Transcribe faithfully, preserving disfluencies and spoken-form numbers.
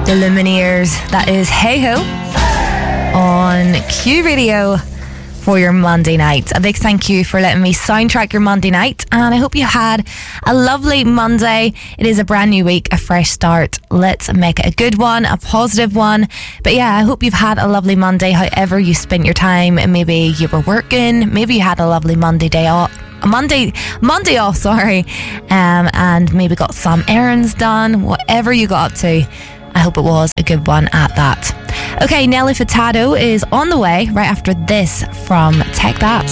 The Lumineers. That is Hey Ho on Q Radio for your Monday night. A big thank you for letting me soundtrack your Monday night, and I hope you had a lovely Monday. It is a brand new week, a fresh start. Let's make it a good one, a positive one. But yeah, I hope you've had a lovely Monday, however you spent your time. Maybe you were working, maybe you had a lovely Monday day off. Monday, Monday off, sorry, um, and maybe got some errands done. Whatever you got up to, I hope it was a good one at that. Okay, Nelly Furtado is on the way right after this from Take That.